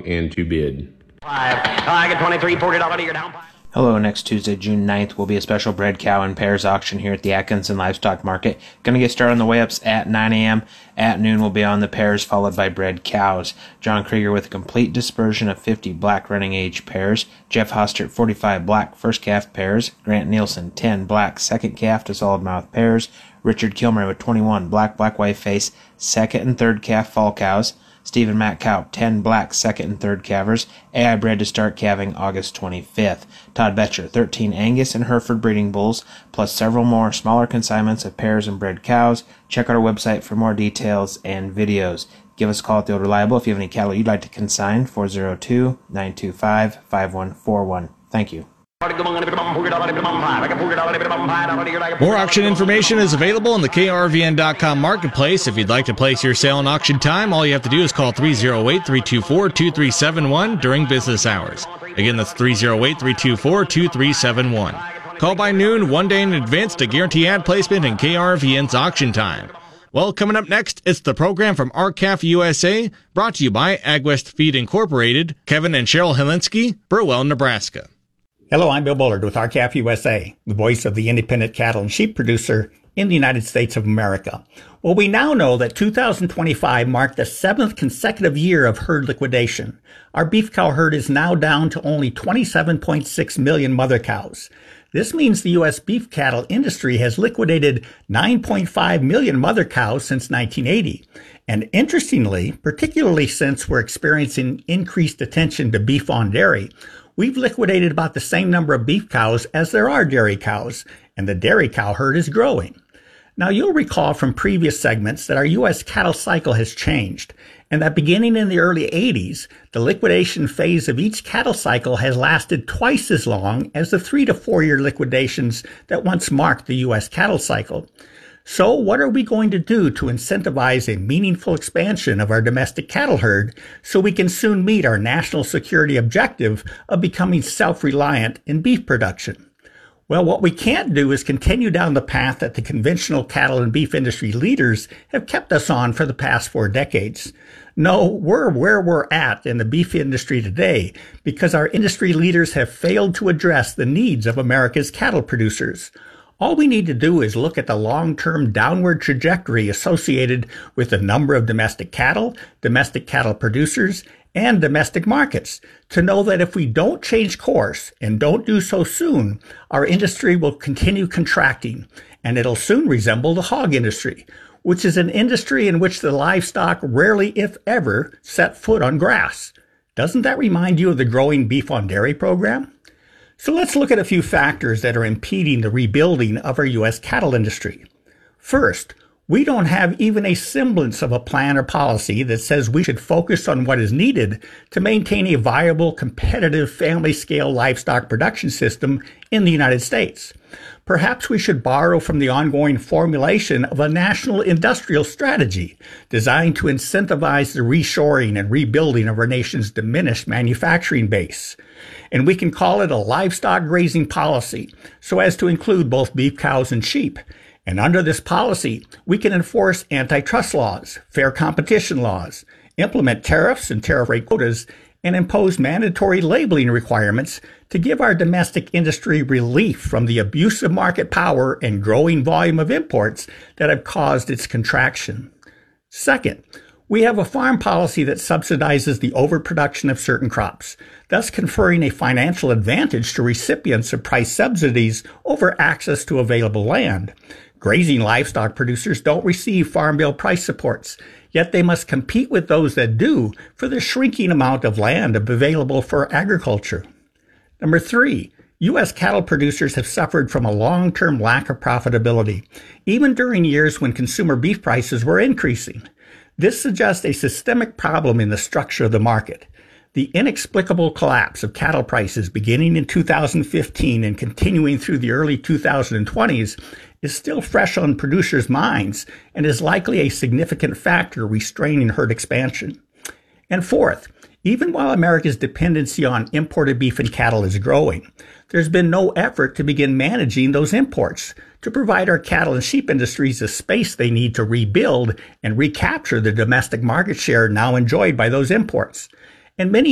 and to bid. I get $23, $40 a year down. Hello, next Tuesday, June 9th, will be a special bred cow and pairs auction here at the Atkinson Livestock Market. Going to get started on the weigh-ups at 9 a.m. At noon, we'll be on the pairs, followed by bred cows. John Krieger with a complete dispersion of 50 black running age pairs. Jeff Hostert, 45 black first calf pairs. Grant Nielsen, 10 black second calf to solid mouth pairs. Richard Kilmer with 21 black white face second and third calf fall cows. Stephen Matkow, 10 black second and third calvers. AI bred to start calving August 25th. Todd Betcher, 13 Angus and Hereford breeding bulls, plus several more smaller consignments of pairs and bred cows. Check out our website for more details and videos. Give us a call at the Old Reliable if you have any cattle you'd like to consign, 402-925-5141. Thank you. More auction information is available in the KRVN.com marketplace. If you'd like to place your sale in auction time, all you have to do is call 308-324-2371 during business hours. Again, that's 308-324-2371. Call by noon, 1 day in advance to guarantee ad placement in KRVN's auction time. Well, coming up next, it's the program from R-CALF USA, brought to you by AgWest Feed Incorporated, Kevin and Cheryl Helinski, Burwell, Nebraska. Hello, I'm Bill Bullard with R-CALF USA, the voice of the independent cattle and sheep producer in the United States of America. Well, we now know that 2025 marked the 7th consecutive year of herd liquidation. Our beef cow herd is now down to only 27.6 million mother cows. This means the U.S. beef cattle industry has liquidated 9.5 million mother cows since 1980. And interestingly, particularly since we're experiencing increased attention to beef on dairy, we've liquidated about the same number of beef cows as there are dairy cows, and the dairy cow herd is growing. Now, you'll recall from previous segments that our U.S. cattle cycle has changed, and that beginning in the early 80s, the liquidation phase of each cattle cycle has lasted twice as long as the 3 to 4 year liquidations that once marked the U.S. cattle cycle. So what are we going to do to incentivize a meaningful expansion of our domestic cattle herd so we can soon meet our national security objective of becoming self-reliant in beef production? Well, what we can't do is continue down the path that the conventional cattle and beef industry leaders have kept us on for the past 4 decades. No, we're where we're at in the beef industry today because our industry leaders have failed to address the needs of America's cattle producers. All we need to do is look at the long-term downward trajectory associated with the number of domestic cattle producers, and domestic markets to know that if we don't change course and don't do so soon, our industry will continue contracting, and it'll soon resemble the hog industry, which is an industry in which the livestock rarely, if ever, set foot on grass. Doesn't that remind you of the growing beef on dairy program? So let's look at a few factors that are impeding the rebuilding of our U.S. cattle industry. First, we don't have even a semblance of a plan or policy that says we should focus on what is needed to maintain a viable, competitive, family-scale livestock production system in the United States. Perhaps we should borrow from the ongoing formulation of a national industrial strategy designed to incentivize the reshoring and rebuilding of our nation's diminished manufacturing base. And we can call it a livestock grazing policy so as to include both beef cows and sheep. And under this policy, we can enforce antitrust laws, fair competition laws, implement tariffs and tariff rate quotas, and impose mandatory labeling requirements to give our domestic industry relief from the abusive market power and growing volume of imports that have caused its contraction. Second, we have a farm policy that subsidizes the overproduction of certain crops, thus conferring a financial advantage to recipients of price subsidies over access to available land. Grazing livestock producers don't receive Farm Bill price supports, yet they must compete with those that do for the shrinking amount of land available for agriculture. Number 3, U.S. cattle producers have suffered from a long-term lack of profitability, even during years when consumer beef prices were increasing. This suggests a systemic problem in the structure of the market. The inexplicable collapse of cattle prices beginning in 2015 and continuing through the early 2020s is still fresh on producers' minds and is likely a significant factor restraining herd expansion. And fourth, even while America's dependency on imported beef and cattle is growing, there's been no effort to begin managing those imports to provide our cattle and sheep industries the space they need to rebuild and recapture the domestic market share now enjoyed by those imports. And many